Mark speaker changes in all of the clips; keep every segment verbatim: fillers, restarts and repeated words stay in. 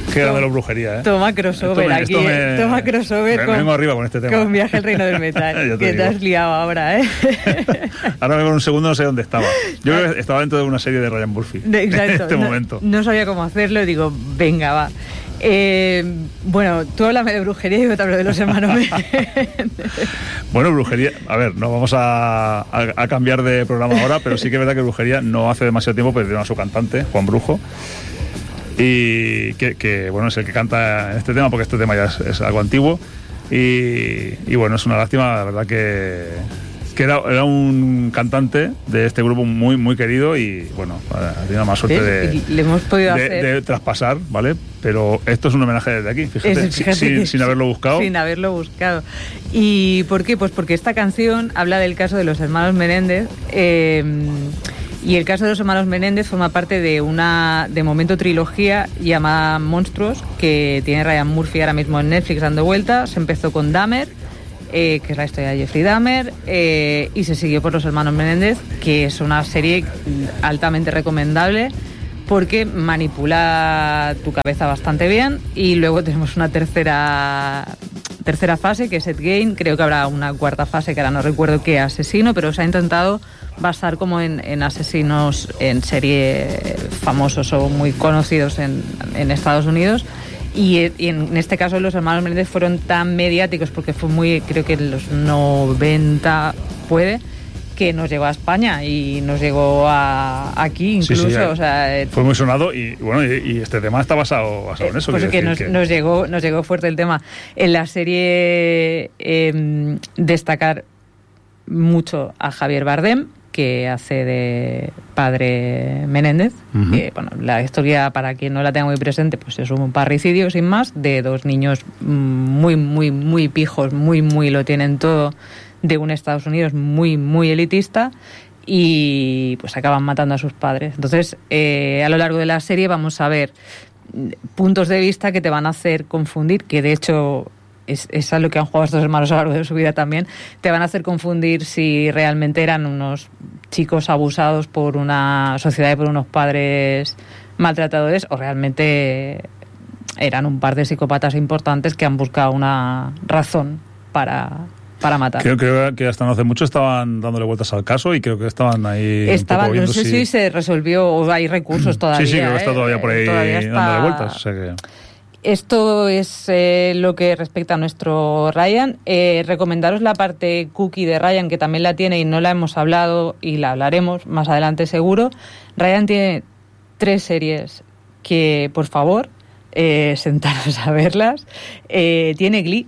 Speaker 1: Qué grande la brujería, ¿eh?
Speaker 2: Toma crossover me, aquí, me, toma crossover
Speaker 1: me,
Speaker 2: con,
Speaker 1: me vengo arriba con este tema.
Speaker 2: Con Viaje al Reino del Metal, te que digo. Te has liado ahora, ¿eh?
Speaker 1: Ahora me con un segundo no sé dónde estaba. Yo creo que estaba dentro de una serie de Ryan Murphy.
Speaker 2: Exacto.
Speaker 1: En este
Speaker 2: no,
Speaker 1: momento.
Speaker 2: No sabía cómo hacerlo, digo, venga, va. Eh, bueno, tú háblame de brujería y yo te hablo de los hermanos Menéndez.
Speaker 1: Bueno, brujería, a ver, no vamos a, a, a cambiar de programa ahora, pero sí que es verdad que brujería no hace demasiado tiempo perdieron a su cantante, Juan Brujo, y que, que bueno, es el que canta en este tema, porque este tema ya es, es algo antiguo, y, y bueno, es una lástima, la verdad que... que era, era un cantante de este grupo muy muy querido y bueno, ha tenido más suerte de,
Speaker 2: le hemos podido
Speaker 1: de,
Speaker 2: hacer...
Speaker 1: de traspasar, ¿vale? Pero esto es un homenaje desde aquí, fíjate,
Speaker 2: es, fíjate
Speaker 1: sin,
Speaker 2: que,
Speaker 1: sin haberlo buscado.
Speaker 2: Sin haberlo buscado. ¿Y por qué? Pues porque esta canción habla del caso de los hermanos Menéndez, eh, y el caso de los hermanos Menéndez forma parte de una de momento trilogía llamada Monstruos, que tiene Ryan Murphy ahora mismo en Netflix dando vueltas. Se empezó con Dahmer, Eh, que es la historia de Jeffrey Dahmer, eh, y se siguió por los hermanos Menéndez, que es una serie altamente recomendable porque manipula tu cabeza bastante bien. Y luego tenemos una tercera tercera fase, que es Ed Gein. Creo que habrá una cuarta fase, que ahora no recuerdo qué asesino, pero se ha intentado basar como en, en asesinos en serie famosos o muy conocidos en, en Estados Unidos. Y, y en este caso los hermanos Menéndez fueron tan mediáticos porque fue muy, creo que en los noventa puede, que nos llegó a España y nos llegó a aquí incluso.
Speaker 1: Sí, sí,
Speaker 2: o sea,
Speaker 1: fue muy sonado y bueno, y, y este tema está basado, basado en eso.
Speaker 2: Pues que nos, que nos llegó nos llegó fuerte el tema. En la serie eh, destacar mucho a Javier Bardem, que hace de padre Menéndez. Uh-huh. Que, bueno, la historia, para quien no la tenga muy presente, pues es un parricidio sin más, de dos niños muy, muy, muy pijos, muy, muy lo tienen todo, de un Estados Unidos muy, muy elitista, y pues acaban matando a sus padres. Entonces, eh, a lo largo de la serie vamos a ver puntos de vista que te van a hacer confundir, que de hecho... Es, es a lo que han jugado estos hermanos a lo largo de su vida también, te van a hacer confundir si realmente eran unos chicos abusados por una sociedad y por unos padres maltratadores, o realmente eran un par de psicópatas importantes que han buscado una razón para, para matar.
Speaker 1: Creo, creo que hasta no hace mucho estaban dándole vueltas al caso y creo que estaban ahí
Speaker 2: estaban,
Speaker 1: un poco
Speaker 2: no sé si... si se resolvió o hay recursos todavía.
Speaker 1: Sí, sí, creo que está todavía por ahí
Speaker 2: todavía está...
Speaker 1: dándole vueltas. O sea que...
Speaker 2: Esto es eh, lo que respecta a nuestro Ryan. Eh, recomendaros la parte cookie de Ryan, que también la tiene y no la hemos hablado y la hablaremos más adelante seguro. Ryan tiene tres series que, por favor, eh, sentaros a verlas. Eh, tiene Glee.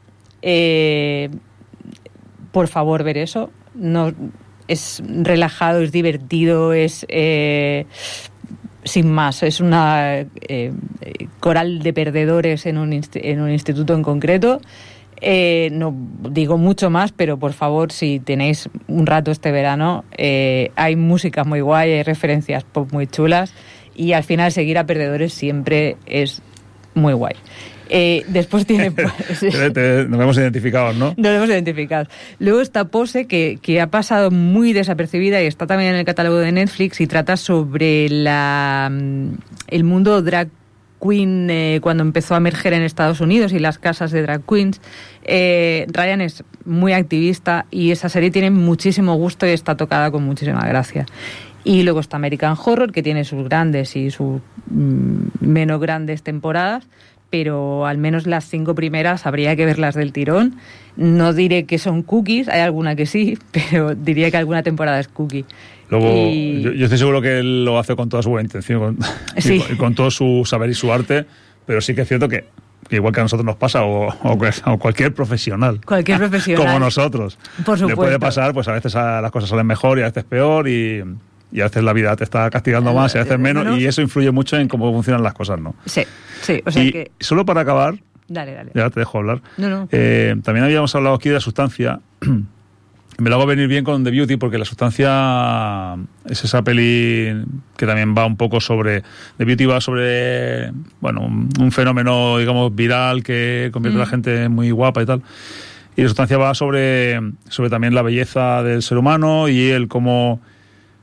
Speaker 2: Eh, por favor, ver eso. No, es relajado, es divertido, es... Eh, sin más, es una eh, coral de perdedores en un, inst- en un instituto en concreto. Eh, no digo mucho más, pero por favor, si tenéis un rato este verano, eh, hay música muy guay, hay referencias pop muy chulas, y al final seguir a perdedores siempre es muy guay. Eh, después tiene...
Speaker 1: Nos hemos identificado, ¿no?
Speaker 2: Nos hemos identificado. Luego está Pose, que, que ha pasado muy desapercibida y está también en el catálogo de Netflix, y trata sobre la el mundo drag queen eh, cuando empezó a emerger en Estados Unidos y las casas de drag queens. Eh, Ryan es muy activista y esa serie tiene muchísimo gusto y está tocada con muchísima gracia. Y luego está American Horror, que tiene sus grandes y sus mm, menos grandes temporadas, pero al menos las cinco primeras habría que verlas del tirón. No diré que son cookies, hay alguna que sí, pero diría que alguna temporada es cookie.
Speaker 1: Luego,
Speaker 2: y...
Speaker 1: yo, yo estoy seguro que él lo hace con toda su buena intención, con,
Speaker 2: sí.
Speaker 1: y, con, y con todo su saber y su arte, pero sí que es cierto que, que igual que a nosotros nos pasa, o, o, o cualquier profesional,
Speaker 2: cualquier profesional
Speaker 1: como nosotros,
Speaker 2: por supuesto,
Speaker 1: le puede pasar, pues a veces a, las cosas salen mejor y a veces peor, y... y a veces la vida te está castigando más y a veces menos, no, no. y eso influye mucho en cómo funcionan las cosas, ¿no?
Speaker 2: Sí, sí. O sea
Speaker 1: y
Speaker 2: que...
Speaker 1: solo para acabar,
Speaker 2: dale, dale.
Speaker 1: ya te dejo hablar,
Speaker 2: no, no.
Speaker 1: Eh, también habíamos hablado aquí de la sustancia. Me lo hago venir bien con The Beauty, porque La Sustancia es esa peli que también va un poco sobre... The Beauty va sobre, bueno, un, un fenómeno, digamos, viral que convierte mm. a la gente muy guapa y tal. Y La Sustancia va sobre, sobre también la belleza del ser humano y el cómo...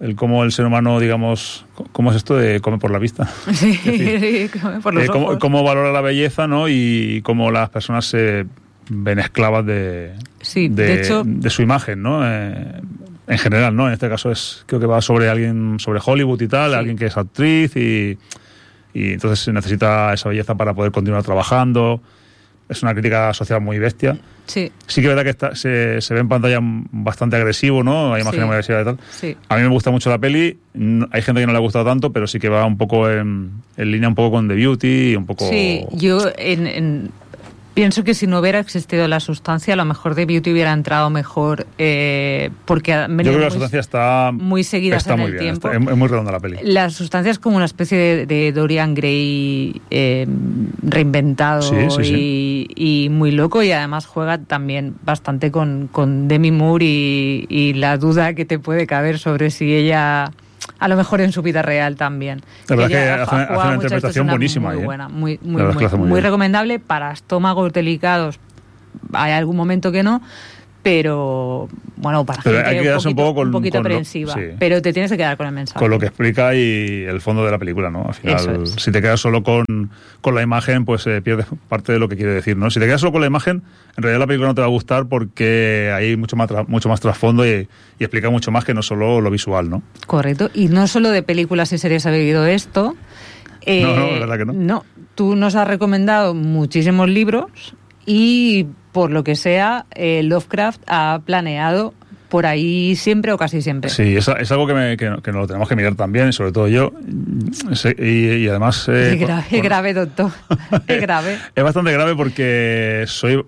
Speaker 1: el cómo el ser humano, digamos, cómo es esto de come por la vista.
Speaker 2: Sí,
Speaker 1: decir,
Speaker 2: sí, come por los
Speaker 1: eh, cómo,
Speaker 2: ojos.
Speaker 1: cómo valora la belleza, ¿no? Y cómo las personas se ven esclavas de,
Speaker 2: sí,
Speaker 1: de,
Speaker 2: de, hecho,
Speaker 1: de su imagen, ¿no? Eh, en general, ¿no? En este caso es creo que va sobre alguien, sobre Hollywood y tal,
Speaker 2: sí.
Speaker 1: alguien que es actriz y, y entonces necesita esa belleza para poder continuar trabajando. Es una crítica social muy bestia.
Speaker 2: Sí.
Speaker 1: Sí que es verdad que está, se, se ve en pantalla bastante agresivo, ¿no? Hay imágenes
Speaker 2: Sí.
Speaker 1: muy agresivas y tal.
Speaker 2: Sí.
Speaker 1: A mí me gusta mucho la peli. No, hay gente que no le ha gustado tanto, pero sí que va un poco en, en línea un poco con The Beauty, un poco...
Speaker 2: Sí, yo en, en, pienso que si no hubiera existido la sustancia, a lo mejor The Beauty hubiera entrado mejor, eh, porque
Speaker 1: yo creo que la sustancia está
Speaker 2: muy seguidas
Speaker 1: está
Speaker 2: en
Speaker 1: muy
Speaker 2: el
Speaker 1: bien,
Speaker 2: tiempo.
Speaker 1: está, es, es muy redonda la peli.
Speaker 2: La sustancia es como una especie de, de Dorian Gray eh, reinventado
Speaker 1: sí, sí, sí.
Speaker 2: Y, y muy loco, y además juega también bastante con, con Demi Moore y, y la duda que te puede caber sobre si ella... A lo mejor en su vida real también.
Speaker 1: La verdad
Speaker 2: Ella
Speaker 1: es que hace, hace una interpretación buenísima.
Speaker 2: Muy
Speaker 1: ¿eh?
Speaker 2: buena, muy, muy,
Speaker 1: muy,
Speaker 2: muy, muy recomendable para estómagos delicados. Hay algún momento que no, pero bueno, para
Speaker 1: pero
Speaker 2: gente
Speaker 1: hay que quedarse
Speaker 2: un poquito,
Speaker 1: un poco con,
Speaker 2: un poquito
Speaker 1: con
Speaker 2: aprensiva.
Speaker 1: lo, sí.
Speaker 2: Pero te tienes que quedar con el mensaje.
Speaker 1: Con lo que explica y el fondo de la película, ¿no? Al final,
Speaker 2: es.
Speaker 1: si te quedas solo con, con la imagen, pues eh, pierdes parte de lo que quiere decir, ¿no? Si te quedas solo con la imagen, en realidad la película no te va a gustar porque hay mucho más, tra- mucho más trasfondo y, y explica mucho más que no solo lo visual, ¿no?
Speaker 2: Correcto. Y no solo de películas y series ha vivido esto. Eh,
Speaker 1: no, no, la verdad que no.
Speaker 2: No, tú nos has recomendado muchísimos libros y, por lo que sea, eh, Lovecraft ha planeado por ahí siempre o casi siempre.
Speaker 1: Sí, es, es algo que, me, que, que nos lo tenemos que mirar también, sobre todo yo. Y, y además... Eh,
Speaker 2: es grave, por... grave, doctor. Es grave.
Speaker 1: Es bastante grave porque soy...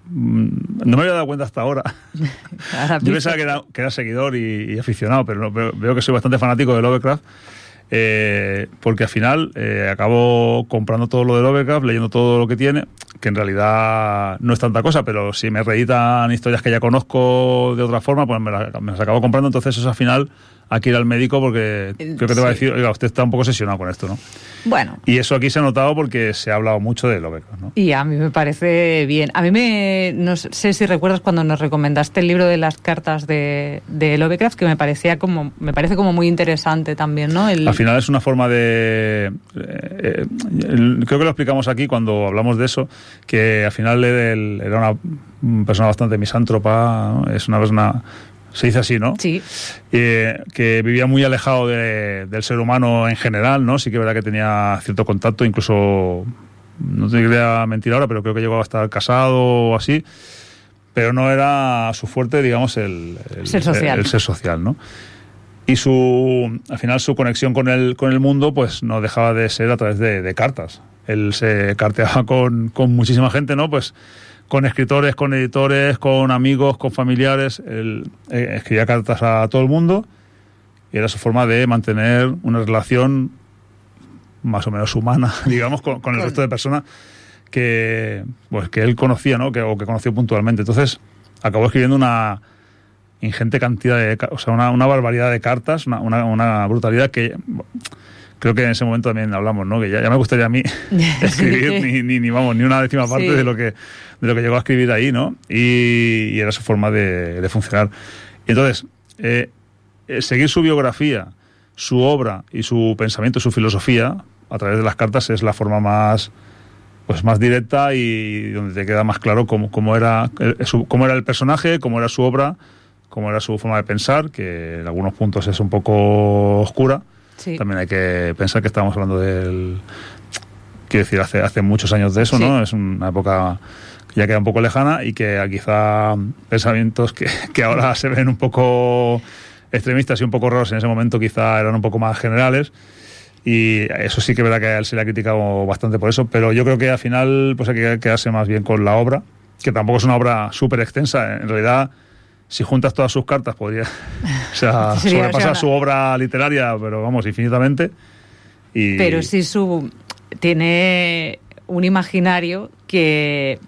Speaker 1: No me había dado cuenta hasta ahora. Yo pensaba que era, que era seguidor y, y aficionado, pero no, veo, veo que soy bastante fanático de Lovecraft. Eh, porque al final eh, acabo comprando todo lo de Lovecraft, leyendo todo lo que tiene, que en realidad no es tanta cosa, pero si me reeditan historias que ya conozco de otra forma, pues me, la, me las acabo comprando. Entonces eso al final hay que ir al médico porque creo que te sí. va a decir, oiga, usted está un poco obsesionado con esto, ¿no?
Speaker 2: Bueno.
Speaker 1: Y eso aquí se ha notado porque se ha hablado mucho de Lovecraft, ¿no?
Speaker 2: Y a mí me parece bien. A mí me... No sé si recuerdas cuando nos recomendaste el libro de las cartas de, de Lovecraft, que me parecía como... Me parece como muy interesante también, ¿no? El...
Speaker 1: Al final es una forma de... Eh, eh, creo que lo explicamos aquí cuando hablamos de eso, que al final él era una persona bastante misántropa, ¿no? Es una persona... Se dice así, ¿no?
Speaker 2: Sí.
Speaker 1: Eh, que vivía muy alejado de, del ser humano en general, ¿no? Sí que es verdad que tenía cierto contacto, incluso, no te quería mentir ahora, pero creo que llegó a estar casado o así, pero no era su fuerte, digamos, el, el,
Speaker 2: ser, social.
Speaker 1: el, el ser social, ¿no? Y su, al final su conexión con el, con el mundo, pues no dejaba de ser a través de, de cartas. Él se carteaba con, con muchísima gente, ¿no? Pues con escritores, con editores, con amigos, con familiares. Él eh, escribía cartas a todo el mundo y era su forma de mantener una relación más o menos humana, digamos, con, con el resto de personas que, pues, que él conocía, ¿no? Que, o que conoció puntualmente. Entonces acabó escribiendo una ingente cantidad de... O sea, una, una barbaridad de cartas, una, una, una brutalidad que... Creo que en ese momento también hablamos, ¿no? Que ya, ya me gustaría a mí escribir ni, ni, ni, vamos, ni una décima parte sí. de lo que de lo que llegó a escribir ahí, ¿no? Y, y era su forma de, de funcionar. Y entonces, eh, eh, seguir su biografía, su obra y su pensamiento, su filosofía, a través de las cartas es la forma más, pues más directa y donde te queda más claro cómo, cómo, era, el, su, cómo era el personaje, cómo era su obra, cómo era su forma de pensar, que en algunos puntos es un poco oscura. Sí. También hay que pensar que estamos hablando del... Quiero decir, hace, hace muchos años de eso, sí. ¿no? Es una época que ya queda un poco lejana y que quizá pensamientos que, que ahora se ven un poco extremistas y un poco raros en ese momento quizá eran un poco más generales. Y eso sí que es verdad que a él se le ha criticado bastante por eso, pero yo creo que al final pues hay que quedarse más bien con la obra, que tampoco es una obra súper extensa. En realidad... Si juntas todas sus cartas, podría o sea, Sería, sobrepasar o sea, su obra literaria, pero vamos, infinitamente. Y...
Speaker 2: Pero sí su tiene un imaginario que,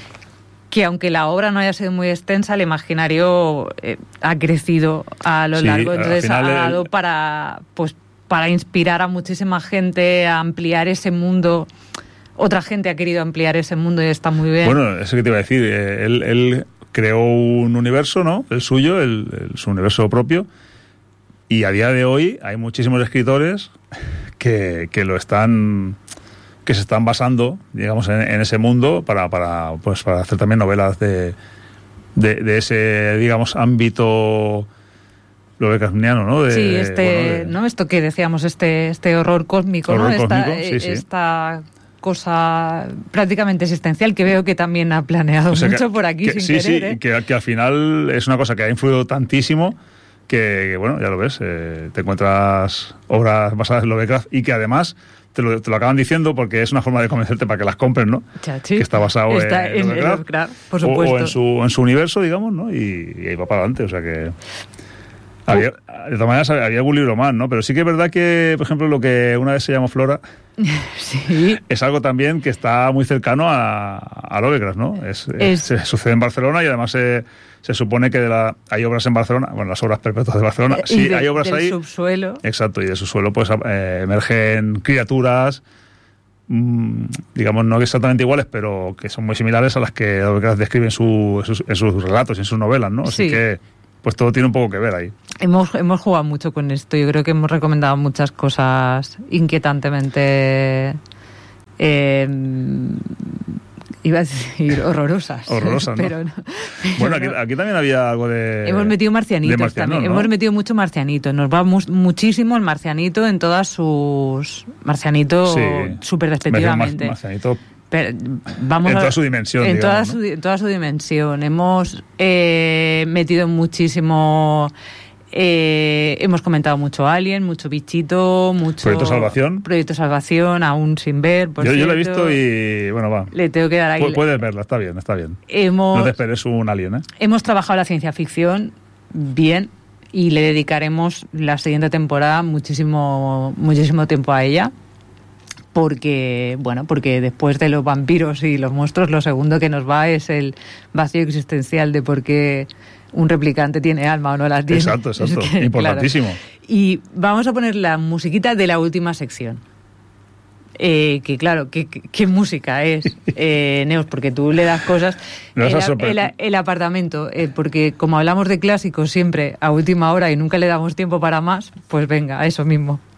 Speaker 2: que aunque la obra no haya sido muy extensa, el imaginario eh, ha crecido a lo
Speaker 1: sí,
Speaker 2: largo. Entonces ha dado
Speaker 1: el...
Speaker 2: para, pues, para inspirar a muchísima gente a ampliar ese mundo. Otra gente ha querido ampliar ese mundo y está muy bien.
Speaker 1: Bueno, eso que te iba a decir. Eh, él... él... creó un universo, ¿no? El suyo, el, el, su universo propio, Y a día de hoy hay muchísimos escritores que, que lo están... que se están basando, digamos, en, en ese mundo para, para, pues, para hacer también novelas de, de, de ese, digamos, ámbito lovecraftiano, ¿no? De,
Speaker 2: sí, este,
Speaker 1: bueno, de...
Speaker 2: ¿no? Esto que decíamos, este, este horror cósmico,
Speaker 1: horror
Speaker 2: ¿no?
Speaker 1: cósmico,
Speaker 2: esta,
Speaker 1: sí, sí.
Speaker 2: esta cosa prácticamente existencial que veo que también ha planeado o sea, mucho
Speaker 1: que,
Speaker 2: por aquí
Speaker 1: que,
Speaker 2: sin
Speaker 1: sí,
Speaker 2: querer.
Speaker 1: Sí,
Speaker 2: ¿eh?
Speaker 1: que, que al final es una cosa que ha influido tantísimo que, que bueno, ya lo ves, eh, te encuentras obras basadas en Lovecraft y que además te lo, te lo acaban diciendo porque es una forma de convencerte para que las compres, ¿no?
Speaker 2: Chachi.
Speaker 1: Que está basado
Speaker 2: está
Speaker 1: en,
Speaker 2: en
Speaker 1: Lovecraft,
Speaker 2: Lovecraft, por supuesto.
Speaker 1: O, o en, su, en su universo, digamos, ¿no? Y, y ahí va para adelante, o sea que... Había, de todas maneras, había algún libro más, ¿no? Pero sí que es verdad que, por ejemplo, lo que una vez se llamó Flora
Speaker 2: sí.
Speaker 1: es algo también que está muy cercano a, a Lovecraft, ¿no? Es,
Speaker 2: es...
Speaker 1: Se sucede en Barcelona y además se, se supone que de la, hay obras en Barcelona, bueno, las obras perpetuas de Barcelona,
Speaker 2: eh,
Speaker 1: sí,
Speaker 2: de,
Speaker 1: hay obras
Speaker 2: del
Speaker 1: ahí.
Speaker 2: subsuelo.
Speaker 1: Exacto, y de subsuelo pues eh, emergen criaturas, mmm, digamos, no exactamente iguales, pero que son muy similares a las que Lovecraft describe en, su, en, sus, en sus relatos y en sus novelas, ¿no? Así
Speaker 2: sí.
Speaker 1: que pues todo tiene un poco que ver ahí.
Speaker 2: Hemos, hemos jugado mucho con esto. Yo creo que hemos recomendado muchas cosas inquietantemente... Eh, iba a decir horrorosas.
Speaker 1: Horrorosas, ¿no?
Speaker 2: Pero no pero
Speaker 1: bueno, aquí,
Speaker 2: no.
Speaker 1: aquí también había algo de...
Speaker 2: Hemos metido marcianitos
Speaker 1: de marciano,
Speaker 2: también.
Speaker 1: ¿no?
Speaker 2: Hemos metido mucho marcianito. Nos va mu- muchísimo el marcianito en todas sus... Marcianito
Speaker 1: sí.
Speaker 2: súper despectivamente.
Speaker 1: Mar- marcianito...
Speaker 2: Pero vamos
Speaker 1: en
Speaker 2: a,
Speaker 1: toda su dimensión,
Speaker 2: en,
Speaker 1: digamos,
Speaker 2: toda
Speaker 1: ¿no?
Speaker 2: su, en toda su dimensión. Hemos eh, metido muchísimo... Eh, hemos comentado mucho Alien, mucho Bichito, mucho...
Speaker 1: Proyecto Salvación.
Speaker 2: Proyecto Salvación, aún sin ver, por
Speaker 1: yo, yo lo he
Speaker 2: cierto.
Speaker 1: visto y, bueno, va.
Speaker 2: Le tengo que dar ahí...
Speaker 1: Pu- puedes verla, está bien, está bien.
Speaker 2: Hemos,
Speaker 1: no te esperes un Alien, ¿eh?
Speaker 2: Hemos trabajado la ciencia ficción bien y le dedicaremos la siguiente temporada muchísimo, muchísimo tiempo a ella. Porque, bueno, porque después de los vampiros y los monstruos, lo segundo que nos va es el vacío existencial de por qué un replicante tiene alma o no la tiene.
Speaker 1: Exacto, exacto.
Speaker 2: Es que,
Speaker 1: importantísimo.
Speaker 2: Claro. Y vamos a poner la musiquita de la última sección. Eh, que claro, ¿qué, qué, qué música es, eh, Neus? Porque tú le das cosas.
Speaker 1: Me vas a
Speaker 2: El, el, el apartamento, eh, porque como hablamos de clásicos siempre a última hora y nunca le damos tiempo para más, pues venga, eso mismo.